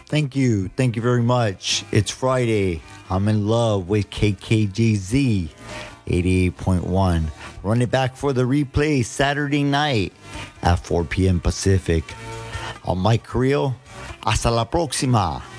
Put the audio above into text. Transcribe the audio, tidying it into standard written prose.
Thank you. Thank you very much. It's Friday. I'm in love with KKJZ 88.1. Run it back for the replay Saturday night at 4 p.m. Pacific. I'm Mike Carrillo. Hasta la próxima.